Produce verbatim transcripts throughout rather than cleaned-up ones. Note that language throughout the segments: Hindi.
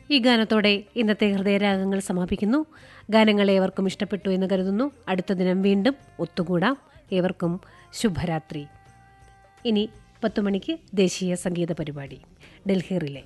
ഈ ഗാനത്തോടെ ഇന്നത്തെ ഹൃദയരാഗങ്ങൾ സമാപിക്കുന്നു. ഗാനങ്ങൾ ഏവർക്കും ഇഷ്ടപ്പെട്ടു എന്ന് കരുതുന്നു. അടുത്ത ദിനം വീണ്ടും ഒത്തുകൂടാം. ഏവർക്കും ശുഭരാത്രി. ഇനി പത്തു മണിക്ക് ദേശീയ സംഗീത പരിപാടി ഡൽഹി റിലേ.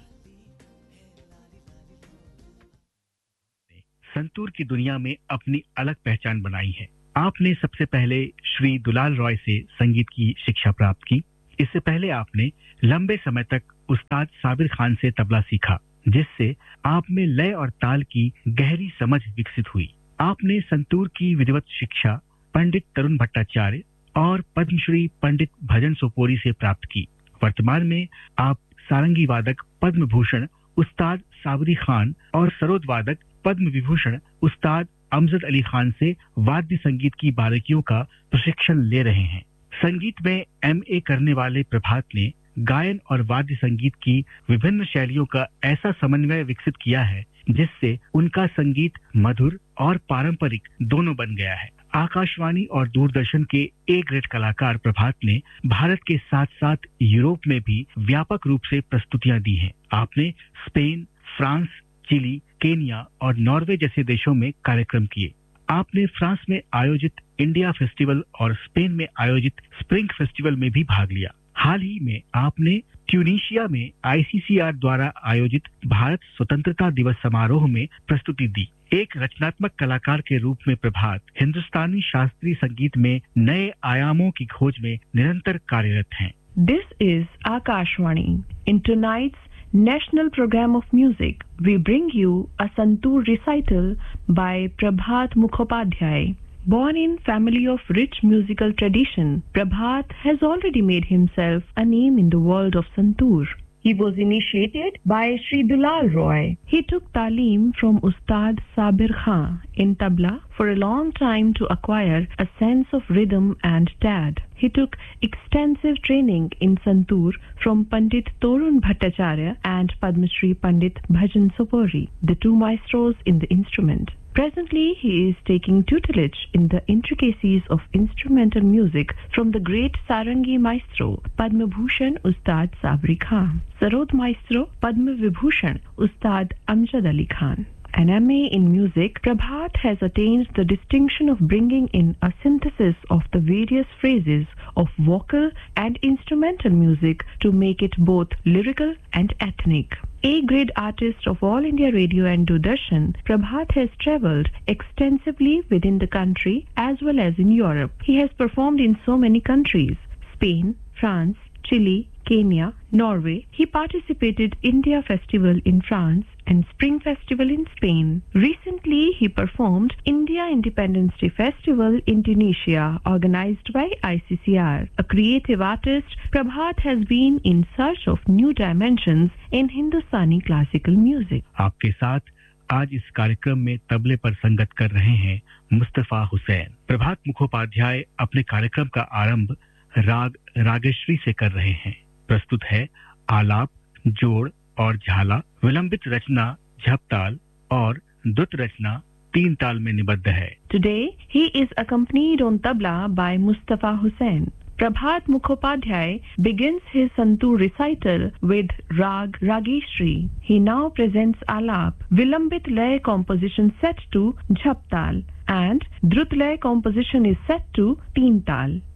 संतूर की दुनिया में अपनी अलग पहचान बनाई है. आपने सबसे पहले श्री दुलाल रॉय से संगीत की शिक्षा प्राप्त की. इससे पहले आपने लंबे समय तक उस्ताद साबिर खान से तबला सीखा, जिससे आप में लय और ताल की गहरी समझ विकसित हुई. आपने संतूर की विधिवत शिक्षा पंडित तरुण भट्टाचार्य और पद्मश्री पंडित भजन सोपोरी से प्राप्त की. वर्तमान में आप सारंगी वादक पद्म भूषण उस्ताद साबरी खान और सरोद वादक पद्म विभूषण उस्ताद अमजद अली खान से वाद्य संगीत की बारीकियों का प्रशिक्षण ले रहे हैं. संगीत में एमए करने वाले प्रभात ने गायन और वाद्य संगीत की विभिन्न शैलियों का ऐसा समन्वय विकसित किया है जिससे उनका संगीत मधुर और पारंपरिक दोनों बन गया है. आकाशवाणी और दूरदर्शन के ए ग्रेड कलाकार प्रभात ने भारत के साथ साथ यूरोप में भी व्यापक रूप से प्रस्तुतियां दी हैं. आपने स्पेन, फ्रांस, चिली, केनिया और नॉर्वे जैसे देशों में कार्यक्रम किए. आपने फ्रांस में आयोजित इंडिया फेस्टिवल और स्पेन में आयोजित स्प्रिंग फेस्टिवल में भी भाग लिया. हाल ही में आपने ट्यूनीशिया में आईसीसीआर द्वारा आयोजित भारत स्वतंत्रता दिवस समारोह में प्रस्तुति दी. एक रचनात्मक कलाकार के रूप में प्रभात हिंदुस्तानी शास्त्रीय संगीत में नए आयामों की खोज में निरंतर कार्यरत हैं. This is Akashvani. In tonight's National Program of Music, we bring you a Santoor recital by Prabhat Mukhopadhyay. Born in family of rich musical tradition, Prabhat has already made himself a name in the world of Santoor. He was initiated by Shri Dulal Roy. He took talim from Ustad Sabir Khan in tabla for a long time to acquire a sense of rhythm and tad. He took extensive training in Santoor from Pandit Torun Bhattacharya and Padmashri Pandit Bhajan Sopori, the two maestros in the instrument. Presently, he is taking tutelage in the intricacies of instrumental music from the great Sarangi maestro Padma Bhushan Ustad Sabri Khan, Sarod maestro Padma Vibhushan Ustad Amjad Ali Khan. An M A in music, Prabhat has attained the distinction of bringing in a synthesis of the various phrases of vocal and instrumental music to make it both lyrical and ethnic. A-grade artist of All India Radio and Doordarshan, Prabhat has travelled extensively within the country as well as in Europe. He has performed in so many countries: Spain, France, Chile, Kenya, Norway. He participated India Festival in France and Spring Festival in Spain. Recently, he performed India Independence Day Festival in Tunisia, organized by I C C R. A creative artist, Prabhat has been in search of new dimensions in Hindustani classical music. आपके साथ आज इस कार्यक्रम में तबले पर संगत कर रहे हैं मुस्तफा हुसैन. प्रभात मुखोपाध्याय अपने कार्यक्रम का आरंभ राग रागेश्वरी से कर रहे हैं. प्रस्तुत है आलाप, जोड़ और झाला. विलंबित रचना झपताल और द्रुत रचना तीन ताल में निबद्ध है. Today, he is accompanied on tabla by Mustafa Hussain. Prabhat Mukhopadhyay begins his Santoor recital with Rag Rageshri. He now presents Alap, Vilambit Lay composition set to Jhaptal, and Drut Lay composition is set to Teen Tal.